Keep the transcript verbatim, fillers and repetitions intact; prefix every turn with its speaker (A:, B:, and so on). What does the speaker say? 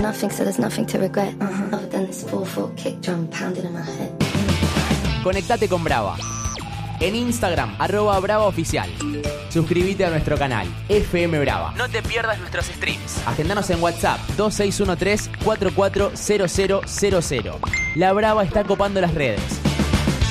A: nothing, so there's nothing to regret. Uh-huh. Other than this four four kick drum pounding in my head.
B: Conectate con Brava. En Instagram, arroba Brava Oficial. Suscríbete a nuestro canal, F M Brava. No te pierdas nuestros streams. Agendanos en WhatsApp, dos seis uno tres, cuatro cuatro cero cero cero cero. La Brava está copando las redes.